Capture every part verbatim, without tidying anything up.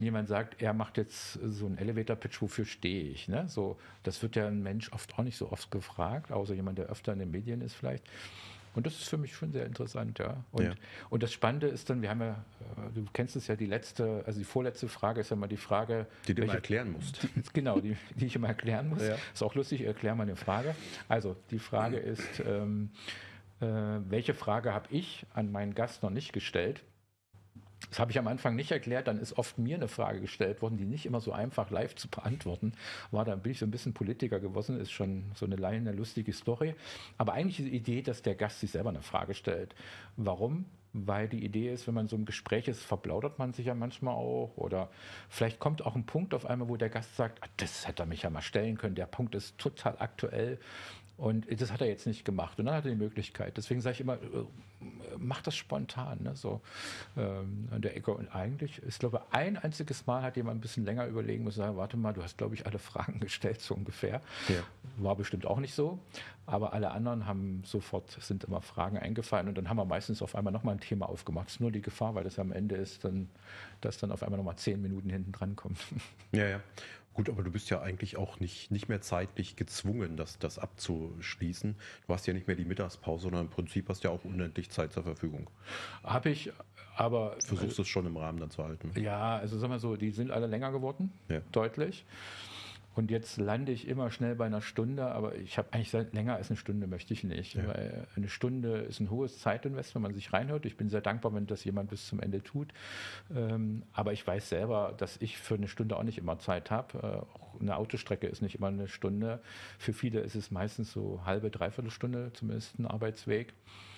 jemand sagt, er macht jetzt so einen Elevator-Pitch, wofür stehe ich? Ne? So, das wird ja ein Mensch oft auch nicht so oft gefragt, außer jemand, der öfter in den Medien ist vielleicht. Und das ist für mich schon sehr interessant, ja. Und, Ja. und das Spannende ist dann, wir haben ja, äh, du kennst es ja, die letzte, also die vorletzte Frage ist ja mal die Frage, Die du immer welche- erklären musst. Die, genau, die, die ich immer erklären muss. Ja. Ist auch lustig, ich erkläre mal eine Frage. Also die Frage ist, ähm, äh, welche Frage habe ich an meinen Gast noch nicht gestellt? Das habe ich am Anfang nicht erklärt, dann ist oft mir eine Frage gestellt worden, die nicht immer so einfach live zu beantworten war. Dann bin ich so ein bisschen Politiker geworden, ist schon so eine kleine lustige Story. Aber eigentlich ist die Idee, dass der Gast sich selber eine Frage stellt. Warum? Weil die Idee ist, wenn man so im Gespräch ist, verplaudert man sich ja manchmal auch. Oder vielleicht kommt auch ein Punkt auf einmal, wo der Gast sagt, ah, das hätte er mich ja mal stellen können, der Punkt ist total aktuell. Und das hat er jetzt nicht gemacht. Und dann hat er die Möglichkeit. Deswegen sage ich immer, mach das spontan. Ne? So, ähm, an der Ecke. Und eigentlich, ich glaube, ein einziges Mal hat jemand ein bisschen länger überlegen müssen, sagen, warte mal, du hast, glaube ich, alle Fragen gestellt, so ungefähr. Ja. War bestimmt auch nicht so. Aber alle anderen haben sofort, sind immer Fragen eingefallen. Und dann haben wir meistens auf einmal nochmal ein Thema aufgemacht. Das ist nur die Gefahr, weil das am Ende ist, dann, dass dann auf einmal nochmal zehn Minuten hinten dran kommt. Ja, ja. Gut, aber du bist ja eigentlich auch nicht, nicht mehr zeitlich gezwungen, das, das abzuschließen. Du hast ja nicht mehr die Mittagspause, sondern im Prinzip hast du ja auch unendlich Zeit zur Verfügung. Habe ich, aber... Versuchst es schon im Rahmen dann zu halten. Ja, also sagen wir so, die sind alle länger geworden, Ja. deutlich. Und jetzt lande ich immer schnell bei einer Stunde, aber ich habe eigentlich seit länger als eine Stunde möchte ich nicht. Ja. Weil eine Stunde ist ein hohes Zeitinvest, wenn man sich reinhört. Ich bin sehr dankbar, wenn das jemand bis zum Ende tut. Ähm, aber ich weiß selber, dass ich für eine Stunde auch nicht immer Zeit habe. Äh, auch eine Autostrecke ist nicht immer eine Stunde. Für viele ist es meistens so halbe, dreiviertel Stunde, zumindest ein Arbeitsweg.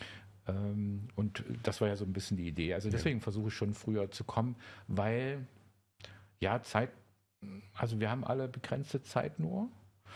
Ähm, und das war ja so ein bisschen die Idee. Also deswegen ja. versuche ich schon früher zu kommen, weil ja Zeit. Also wir haben alle begrenzte Zeit nur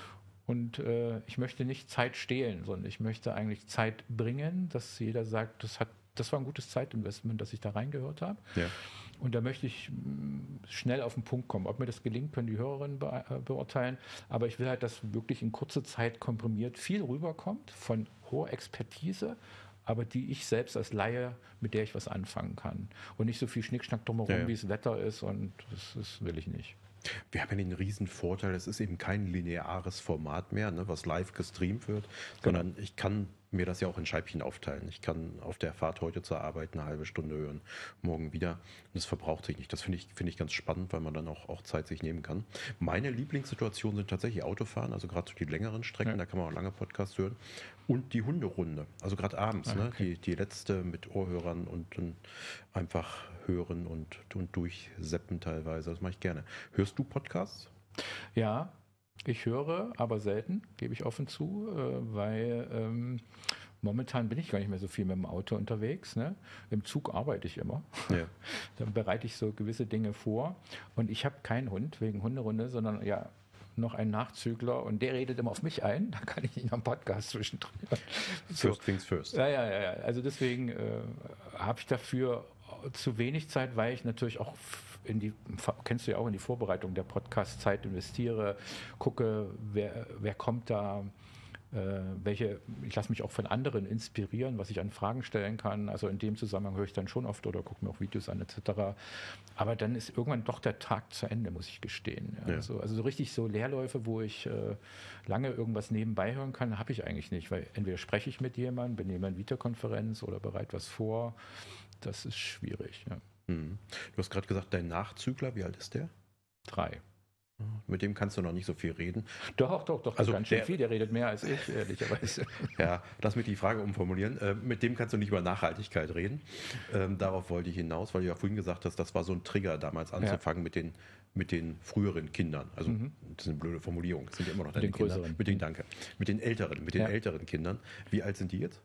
und äh, ich möchte nicht Zeit stehlen, sondern ich möchte eigentlich Zeit bringen, dass jeder sagt, das hat, das war ein gutes Zeitinvestment, dass ich da reingehört habe. Ja. Und da möchte ich mh, schnell auf den Punkt kommen. Ob mir das gelingt, können die Hörerinnen be äh, beurteilen. Aber ich will halt, dass wirklich in kurzer Zeit komprimiert viel rüberkommt von hoher Expertise, aber die ich selbst als Laie, mit der ich was anfangen kann. Und nicht so viel Schnickschnack drumherum, ja, ja. wie es Wetter ist und das, das will ich nicht. Wir haben ja den riesen Vorteil, es ist eben kein lineares Format mehr, ne, was live gestreamt wird, sondern ich kann mir das ja auch in Scheibchen aufteilen. Ich kann auf der Fahrt heute zur Arbeit eine halbe Stunde hören, morgen wieder. Und das verbraucht sich nicht. Das finde ich, finde ich ganz spannend, weil man dann auch, auch Zeit sich nehmen kann. Meine Lieblingssituationen sind tatsächlich Autofahren, also gerade so die längeren Strecken, ja. da kann man auch lange Podcasts hören. Und die Hunderunde, also gerade abends, ah, okay. ne, die, die letzte mit Ohrhörern und, und einfach hören und, und durchseppen teilweise. Das mache ich gerne. Hörst du Podcasts? Ja, ich höre, aber selten, gebe ich offen zu, weil ähm, momentan bin ich gar nicht mehr so viel mit dem Auto unterwegs. Ne? Im Zug arbeite ich immer. Ja. Dann bereite ich so gewisse Dinge vor. Und ich habe keinen Hund wegen Hunderunde, sondern ja noch einen Nachzügler und der redet immer auf mich ein. Da kann ich nicht noch einen Podcast zwischendrin. So. First things first. Ja, ja, ja. Also deswegen äh, habe ich dafür zu wenig Zeit, weil ich natürlich auch in die, kennst du ja auch, in die Vorbereitung der Podcast-Zeit investiere, gucke, wer, wer kommt da, äh, welche, ich lasse mich auch von anderen inspirieren, was ich an Fragen stellen kann. Also in dem Zusammenhang höre ich dann schon oft oder gucke mir auch Videos an et cetera. Aber dann ist irgendwann doch der Tag zu Ende, muss ich gestehen. Ja. Ja. Also, also so richtig so Leerläufe, wo ich äh, lange irgendwas nebenbei hören kann, habe ich eigentlich nicht, weil entweder spreche ich mit jemandem, bin jemand in Videokonferenz oder bereite was vor. Das ist schwierig, ja. Hm. Du hast gerade gesagt, dein Nachzügler, wie alt ist der? Drei. Mit dem kannst du noch nicht so viel reden. Doch, doch, doch, also ganz schön viel. Der redet mehr als ich, ehrlicherweise. Ja, lass mich die Frage umformulieren. Äh, mit dem kannst du nicht über Nachhaltigkeit reden. Ähm, darauf wollte ich hinaus, weil du ja vorhin gesagt hast, das war so ein Trigger damals anzufangen, ja, mit den, mit den früheren Kindern. Also, mhm. das ist eine blöde Formulierung. Das sind ja immer noch deine mit den Kinder. Größeren. Mit den, danke. Mit den älteren, mit den ja. älteren Kindern. Wie alt sind die jetzt?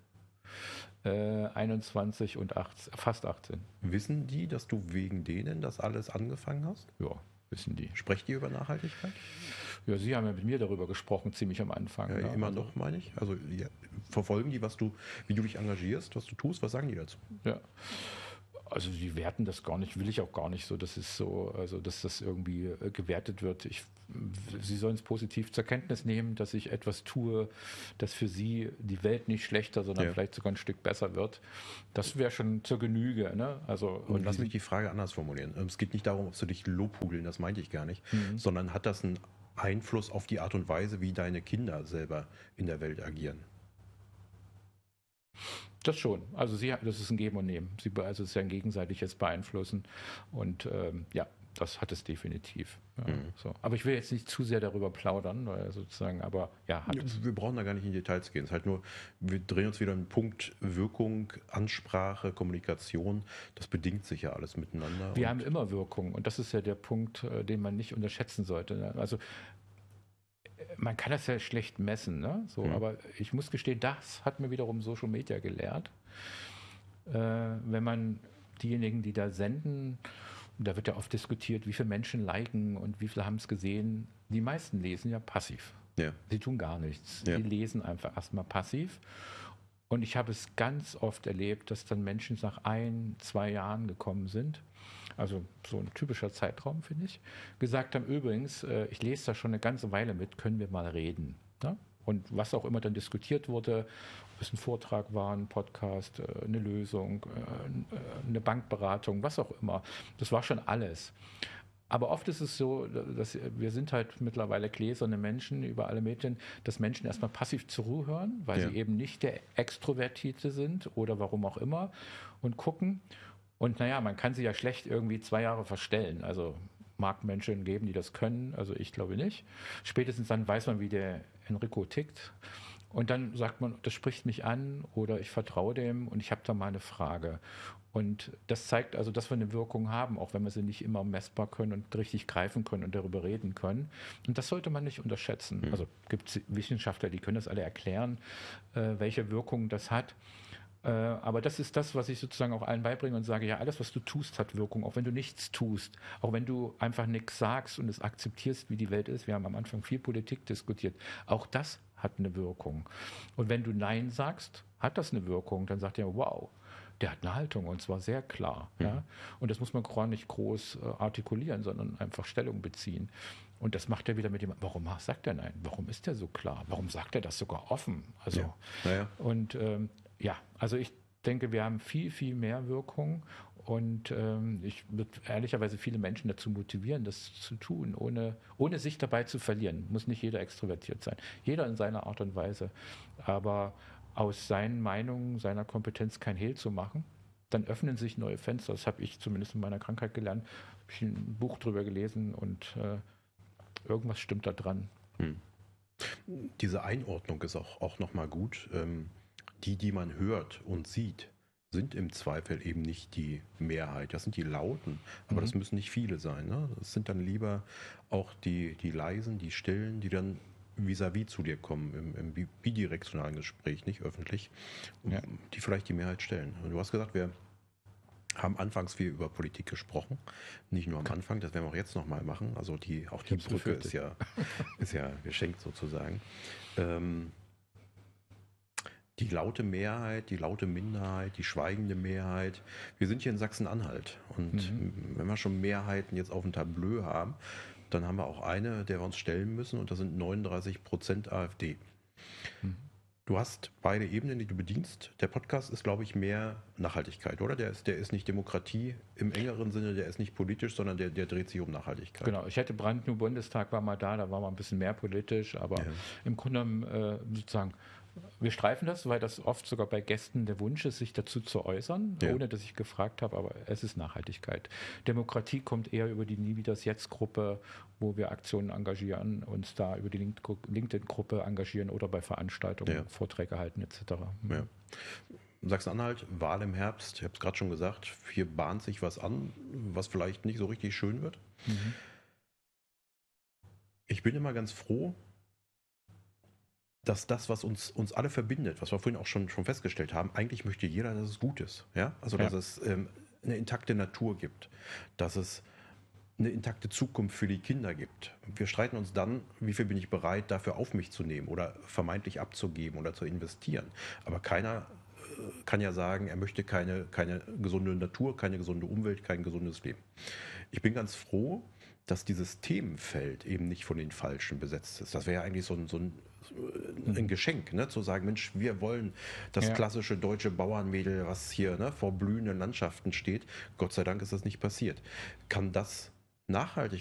Äh, einundzwanzig und achtzehn, fast achtzehn. Wissen die, dass du wegen denen das alles angefangen hast? Ja, wissen die. Sprecht ihr über Nachhaltigkeit? Ja, sie haben ja mit mir darüber gesprochen, ziemlich am Anfang. Ja, ja. immer also, noch, meine ich. Also ja, verfolgen die, was du, wie du dich engagierst, was du tust, was sagen die dazu? Ja. Also die werten das gar nicht, will ich auch gar nicht so, dass es so, also dass das irgendwie äh, gewertet wird. Ich, sie sollen es positiv zur Kenntnis nehmen, dass ich etwas tue, das für sie die Welt nicht schlechter, sondern Ja. vielleicht sogar ein Stück besser wird. Das wäre schon zur Genüge. Ne? Also, Und lass mich die Frage anders formulieren. Es geht nicht darum, ob sie dich lobhudeln, das meinte ich gar nicht, Mhm. sondern hat das einen Einfluss auf die Art und Weise, wie deine Kinder selber in der Welt agieren? Das schon. Also sie, das ist ein Geben und Nehmen. Sie, also es ist ja ein gegenseitiges Beeinflussen. Und ähm, ja, das hat es definitiv. Ja, Mhm. so. Aber ich will jetzt nicht zu sehr darüber plaudern, weil sozusagen, aber ja, hat es. Wir brauchen da gar nicht in Details gehen. Es ist halt nur, wir drehen uns wieder im Punkt Wirkung, Ansprache, Kommunikation. Das bedingt sich ja alles miteinander. Wir Und haben immer Wirkung und das ist ja der Punkt, äh, den man nicht unterschätzen sollte. Ne? Also man kann das ja schlecht messen, ne? So, Mhm. aber ich muss gestehen, das hat mir wiederum Social Media gelehrt. Äh, wenn man diejenigen, die da senden, und da wird ja oft diskutiert, wie viele Menschen liken und wie viele haben es gesehen. Die meisten lesen ja passiv. Ja. Sie tun gar nichts. Ja. Die lesen einfach erstmal passiv. Und ich habe es ganz oft erlebt, dass dann Menschen nach ein, zwei Jahren gekommen sind, also so ein typischer Zeitraum, finde ich, gesagt haben, übrigens, äh, ich lese da schon eine ganze Weile mit, können wir mal reden. Ne? Und was auch immer dann diskutiert wurde, ob es ein Vortrag war, ein Podcast, äh, eine Lösung, äh, eine Bankberatung, was auch immer, das war schon alles. Aber oft ist es so, dass wir sind halt mittlerweile gläserne Menschen über alle Medien, dass Menschen erstmal passiv zuhören, weil Ja. sie eben nicht der Extrovertierte sind oder warum auch immer und gucken. Und naja, man kann sie ja schlecht irgendwie zwei Jahre verstellen. Also mag Menschen geben, die das können, also ich glaube nicht. Spätestens dann weiß man, wie der Enrico tickt. Und dann sagt man, das spricht mich an oder ich vertraue dem und ich habe da mal eine Frage. Und das zeigt also, dass wir eine Wirkung haben, auch wenn wir sie nicht immer messbar können und richtig greifen können und darüber reden können. Und das sollte man nicht unterschätzen. Mhm. Also gibt es Wissenschaftler, die können das alle erklären, äh, welche Wirkung das hat. Äh, aber das ist das, was ich sozusagen auch allen beibringe und sage, ja, alles, was du tust, hat Wirkung, auch wenn du nichts tust, auch wenn du einfach nichts sagst und es akzeptierst, wie die Welt ist. Wir haben am Anfang viel Politik diskutiert. Auch das hat eine Wirkung. Und wenn du Nein sagst, hat das eine Wirkung. Dann sagt er, wow, der hat eine Haltung und zwar sehr klar. Mhm. Ja? Und das muss man gar nicht groß äh, artikulieren, sondern einfach Stellung beziehen. Und das macht er wieder mit dem, warum sagt er Nein? Warum ist er so klar? Warum sagt er das sogar offen? Also, Ja. Naja. Und ähm, ja, also ich denke, wir haben viel, viel mehr Wirkung und ähm, ich würde ehrlicherweise viele Menschen dazu motivieren, das zu tun, ohne, ohne sich dabei zu verlieren. Muss nicht jeder extrovertiert sein. Jeder in seiner Art und Weise. Aber aus seinen Meinungen, seiner Kompetenz kein Hehl zu machen, dann öffnen sich neue Fenster. Das habe ich zumindest in meiner Krankheit gelernt. Habe ich ein Buch drüber gelesen und äh, irgendwas stimmt da dran. Hm. Diese Einordnung ist auch, auch nochmal gut. Ähm, die, die man hört und sieht, sind im Zweifel eben nicht die Mehrheit. Das sind die Lauten, aber mhm. das müssen nicht viele sein. Ne? Das sind dann lieber auch die, die Leisen, die Stillen, die dann vis-à-vis zu dir kommen, im, im bidirektionalen Gespräch, nicht öffentlich, ja. die vielleicht die Mehrheit stellen. Und du hast gesagt, wir haben anfangs viel über Politik gesprochen, nicht nur am Anfang, das werden wir auch jetzt nochmal machen. Also die, auch die Brücke ist ja, ist ja geschenkt sozusagen. Ähm, Die laute Mehrheit, die laute Minderheit, die schweigende Mehrheit. Wir sind hier in Sachsen-Anhalt. Und mhm. wenn wir schon Mehrheiten jetzt auf dem Tableau haben, dann haben wir auch eine, der wir uns stellen müssen. Und das sind neununddreißig Prozent AfD. Mhm. Du hast beide Ebenen, die du bedienst. Der Podcast ist, glaube ich, mehr Nachhaltigkeit, oder? Der ist, der ist nicht Demokratie im engeren Sinne, der ist nicht politisch, sondern der, der dreht sich um Nachhaltigkeit. Genau, ich hätte Brandnew Bundestag war mal da, da war mal ein bisschen mehr politisch, aber ja. im Grunde genommen äh, sozusagen wir streifen das, weil das oft sogar bei Gästen der Wunsch ist, sich dazu zu äußern, ja. ohne dass ich gefragt habe, aber es ist Nachhaltigkeit. Demokratie kommt eher über die Nie wie das Jetzt-Gruppe, wo wir Aktionen engagieren, uns da über die LinkedIn-Gruppe engagieren oder bei Veranstaltungen, ja. Vorträge halten et cetera. Ja. Sachsen-Anhalt, Wahl im Herbst, ich habe es gerade schon gesagt, hier bahnt sich was an, was vielleicht nicht so richtig schön wird. Mhm. Ich bin immer ganz froh, dass das, was uns, uns alle verbindet, was wir vorhin auch schon, schon festgestellt haben, eigentlich möchte jeder, dass es gut ist. Ja? Also, dass ja. es ähm, eine intakte Natur gibt, dass es eine intakte Zukunft für die Kinder gibt. Wir streiten uns dann, wie viel bin ich bereit, dafür auf mich zu nehmen oder vermeintlich abzugeben oder zu investieren. Aber keiner kann ja sagen, er möchte keine, keine gesunde Natur, keine gesunde Umwelt, kein gesundes Leben. Ich bin ganz froh, dass dieses Themenfeld eben nicht von den Falschen besetzt ist. Das wäre ja eigentlich so ein, so ein, ein Geschenk, ne? Zu sagen, Mensch, wir wollen das Ja. klassische deutsche Bauernmädel, was hier, ne, vor blühenden Landschaften steht. Gott sei Dank ist das nicht passiert. Kann das nachhaltig